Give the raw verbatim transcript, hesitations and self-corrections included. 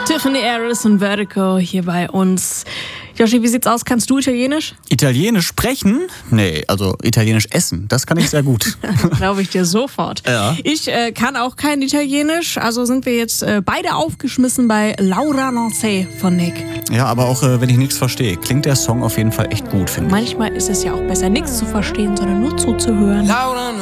Tiffany Harris und Vertigo hier bei uns. Joshi, wie sieht's aus? Kannst du Italienisch? Italienisch sprechen? Nee, also Italienisch essen, das kann ich sehr gut. Glaube ich dir sofort. Ja. Ich äh, kann auch kein Italienisch, also sind wir jetzt äh, beide aufgeschmissen bei Laura Lancey von Nick. Ja, aber auch äh, wenn ich nichts verstehe, klingt der Song auf jeden Fall echt gut, finde ich. Manchmal ist es ja auch besser, nichts zu verstehen, sondern nur zuzuhören. Laura